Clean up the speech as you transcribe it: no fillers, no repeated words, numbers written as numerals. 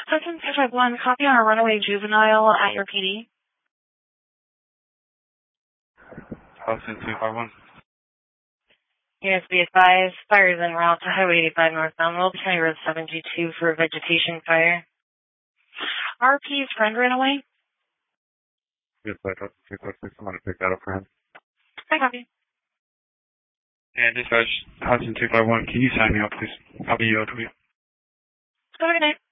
Hudson 251, copy on a runaway juvenile at your PD. Hudson 251. Yes, be advised, fire is en route to Highway 85 northbound, Willoughby County Road 7G2 for a vegetation fire. RP's friend ran away. Yes, I got 246. I'm going to pick that up for him. I copy. And dispatch, Hudson 251, can you sign me up, please? I'll be UOW. Have a good night.